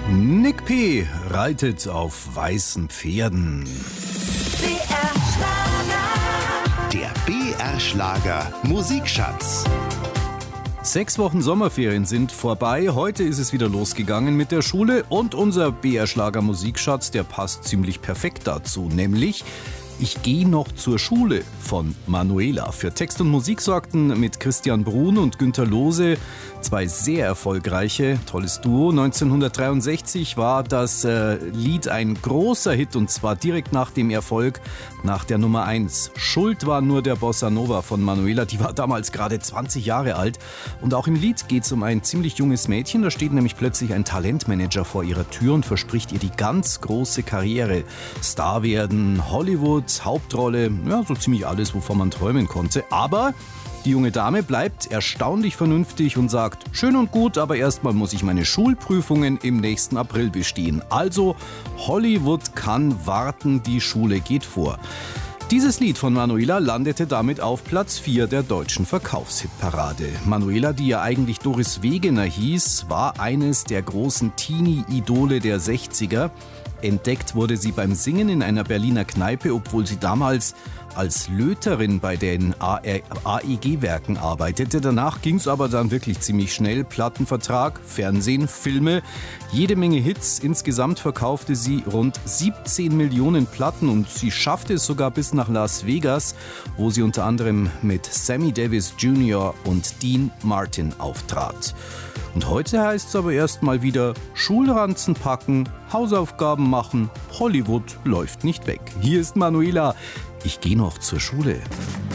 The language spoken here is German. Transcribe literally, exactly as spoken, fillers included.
Nick P. reitet auf weißen Pferden. Der B R-Schlager Musikschatz. Sechs Wochen Sommerferien sind vorbei. Heute ist es wieder losgegangen mit der Schule. Und unser B R-Schlager Musikschatz, der passt ziemlich perfekt dazu. Nämlich Ich gehe noch zur Schule von Manuela. Für Text und Musik sorgten mit Christian Brun und Günter Lohse zwei sehr erfolgreiche, tolles Duo. neunzehnhundertdreiundsechzig war das äh, Lied ein großer Hit, und zwar direkt nach dem Erfolg, nach der Nummer eins. Schuld war nur der Bossa Nova von Manuela. Die war damals gerade zwanzig Jahre alt. Und auch im Lied geht es um ein ziemlich junges Mädchen. Da steht nämlich plötzlich ein Talentmanager vor ihrer Tür und verspricht ihr die ganz große Karriere. Star werden, Hollywood, Hauptrolle, ja, so ziemlich alles, wovon man träumen konnte. Aber die junge Dame bleibt erstaunlich vernünftig und sagt, schön und gut, aber erstmal muss ich meine Schulprüfungen im nächsten April bestehen. Also, Hollywood kann warten, die Schule geht vor. Dieses Lied von Manuela landete damit auf Platz vier der deutschen Verkaufshitparade. Manuela, die ja eigentlich Doris Wegener hieß, war eines der großen Teenie-Idole der sechziger. Entdeckt wurde sie beim Singen in einer Berliner Kneipe, obwohl sie damals als Löterin bei den A E G-Werken arbeitete. Danach ging es aber dann wirklich ziemlich schnell. Plattenvertrag, Fernsehen, Filme, jede Menge Hits. Insgesamt verkaufte sie rund siebzehn Millionen Platten und sie schaffte es sogar bis nach Las Vegas, wo sie unter anderem mit Sammy Davis Junior und Dean Martin auftrat. Und heute heißt es aber erstmal wieder Schulranzen packen, Hausaufgaben machen, Hollywood läuft nicht weg. Hier ist Manuela, ich gehe noch zur Schule.